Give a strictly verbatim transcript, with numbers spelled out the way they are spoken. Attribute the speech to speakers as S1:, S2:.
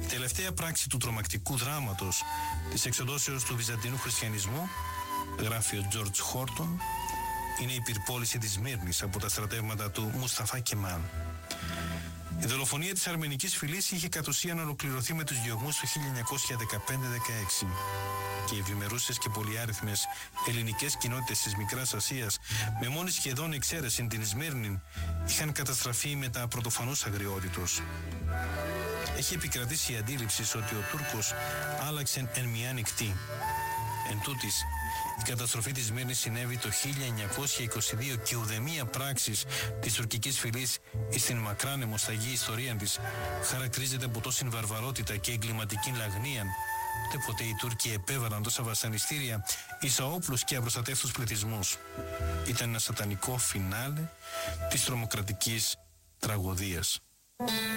S1: τελευταία πράξη του τρομακτικού δράματος της εξοντώσεως του βυζαντινού χριστιανισμού, γράφει ο Τζορτζ Χόρτον, είναι η πυρπόληση της Σμύρνης από τα στρατεύματα του Μουσταφά Κεμάλ. Η δολοφονία της αρμενικής φυλής είχε κατ' ουσίαν ολοκληρωθεί με τους διωγμούς του χίλια εννιακόσια δεκαπέντε δεκαέξι και οι ευημερούσες και πολυάριθμες ελληνικές κοινότητες της Μικράς Ασίας, με μόνη σχεδόν εξαίρεση την Σμύρνη, είχαν καταστραφεί με τα πρωτοφανούς αγριότητος. Έχει επικρατήσει η αντίληψη ότι ο Τούρκος άλλαξε εν μια νυχτή. Εν τούτης, η καταστροφή της Σμύρνης συνέβη το χίλια εννιακόσια είκοσι δύο και ουδεμία πράξης της τουρκικής φυλής στην μακράν αιμοσταγή ιστορία της χαρακτηρίζεται από τόση βαρβαρότητα και εγκληματική λαγνία, ούτε ποτέ οι Τούρκοι επέβαλαν τόσα βασανιστήρια εις αόπλους και απροστατεύτους πληθυσμούς. Ήταν ένα σατανικό φινάλε της τρομοκρατικής τραγωδίας.